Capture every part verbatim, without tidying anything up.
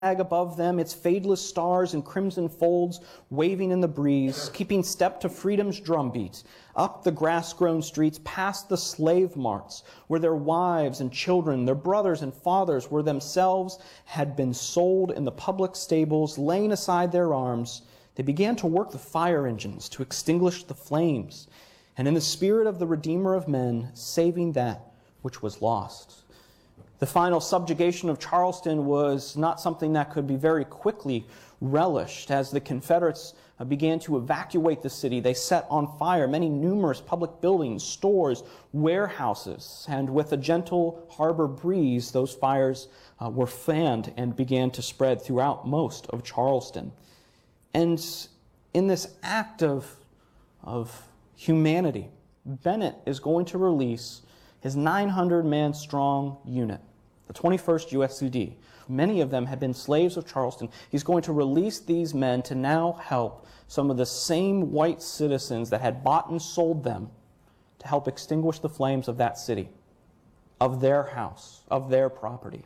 above them, its fadeless stars and crimson folds waving in the breeze, keeping step to freedom's drumbeat, up the grass-grown streets, past the slave marts, where their wives and children, their brothers and fathers were themselves had been sold in the public stables, laying aside their arms, they began to work the fire engines to extinguish the flames, and in the spirit of the Redeemer of men, saving that which was lost. The final subjugation of Charleston was not something that could be very quickly relished. As the Confederates began to evacuate the city, they set on fire many numerous public buildings, stores, warehouses, and with a gentle harbor breeze, those fires uh, were fanned and began to spread throughout most of Charleston. And in this act of, of humanity, Bennett is going to release his nine hundred man strong unit, the twenty-first U S C D. Many of them had been slaves of Charleston. He's going to release these men to now help some of the same white citizens that had bought and sold them to help extinguish the flames of that city, of their house, of their property.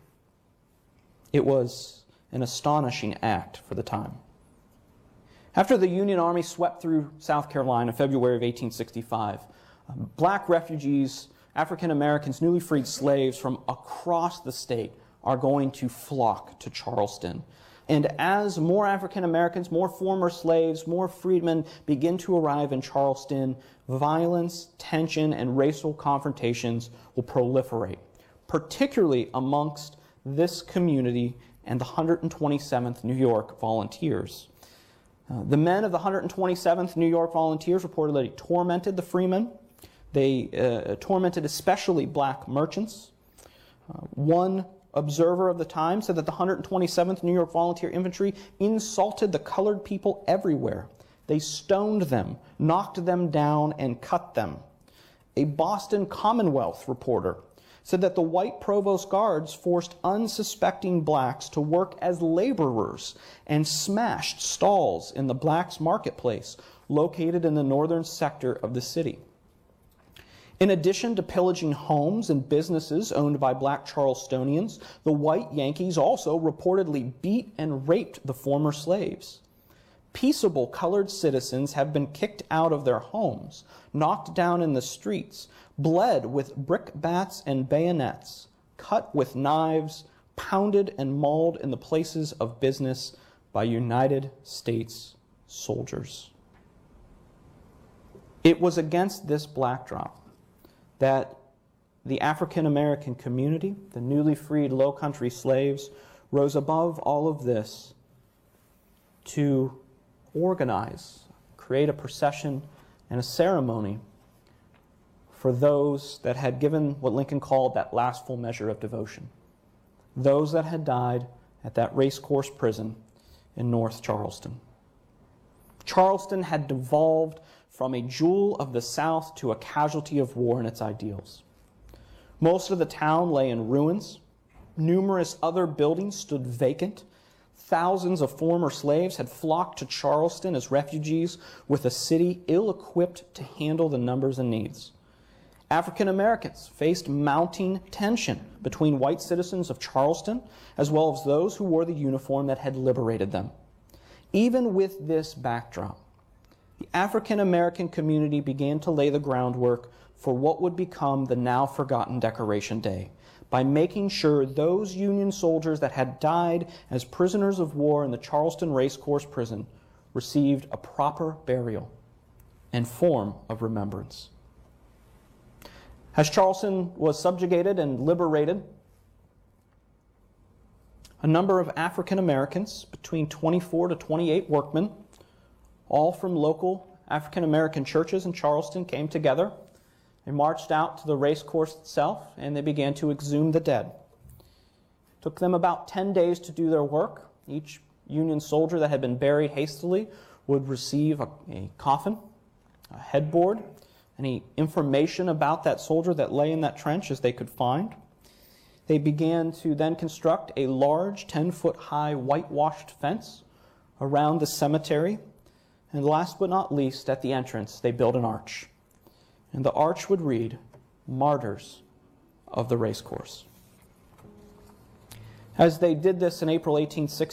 It was an astonishing act for the time. After the Union Army swept through South Carolina in February of eighteen sixty-five, black refugees, African Americans, newly freed slaves from across the state are going to flock to Charleston. And as more African Americans, more former slaves, more freedmen begin to arrive in Charleston, violence, tension, and racial confrontations will proliferate, particularly amongst this community and the one hundred twenty-seventh New York Volunteers. Uh, the men of the one hundred twenty-seventh New York Volunteers reportedly tormented the freemen. They uh, tormented especially black merchants. Uh, one observer of the time said that the one hundred twenty-seventh New York Volunteer Infantry insulted the colored people everywhere. They stoned them, knocked them down, and cut them. A Boston Commonwealth reporter said that the white provost guards forced unsuspecting blacks to work as laborers and smashed stalls in the blacks' marketplace located in the northern sector of the city. In addition to pillaging homes and businesses owned by black Charlestonians, the white Yankees also reportedly beat and raped the former slaves. Peaceable colored citizens have been kicked out of their homes, knocked down in the streets, bled with brickbats and bayonets, cut with knives, pounded and mauled in the places of business by United States soldiers. It was against this backdrop that the African American community, the newly freed Low Country slaves, rose above all of this to organize, create a procession and a ceremony for those that had given what Lincoln called that last full measure of devotion, those that had died at that racecourse prison in North Charleston. Charleston had devolved from a jewel of the South to a casualty of war and its ideals. Most of the town lay in ruins. Numerous other buildings stood vacant. Thousands of former slaves had flocked to Charleston as refugees, with a city ill-equipped to handle the numbers and needs. African Americans faced mounting tension between white citizens of Charleston as well as those who wore the uniform that had liberated them. Even with this backdrop, the African American community began to lay the groundwork for what would become the now forgotten Decoration Day by making sure those Union soldiers that had died as prisoners of war in the Charleston Racecourse Prison received a proper burial and form of remembrance. As Charleston was subjugated and liberated, a number of African Americans, between twenty-four to twenty-eight workmen, all from local African American churches in Charleston, came together. They marched out to the racecourse itself and they began to exhume the dead. It took them about ten days to do their work. Each Union soldier that had been buried hastily would receive a, a coffin, a headboard, any information about that soldier that lay in that trench as they could find. They began to then construct a large ten-foot high whitewashed fence around the cemetery. And last but not least, at the entrance, they built an arch. And the arch would read, Martyrs of the Racecourse. As they did this in April eighteen sixty,